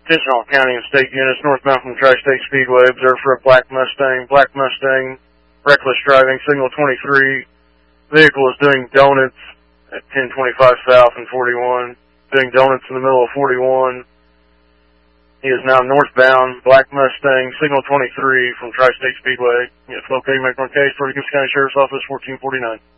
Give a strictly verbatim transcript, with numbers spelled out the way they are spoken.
Attention all county and state units northbound from Tri-State Speedway. Observe for a black Mustang. Black Mustang, reckless driving, signal twenty-three. Vehicle is doing donuts at ten twenty-five south and forty-one. Doing donuts in the middle of forty-one. He is now northbound. Black Mustang, signal twenty-three from Tri-State Speedway. If located, make one case for the Gibbs County Sheriff's Office, fourteen forty-nine.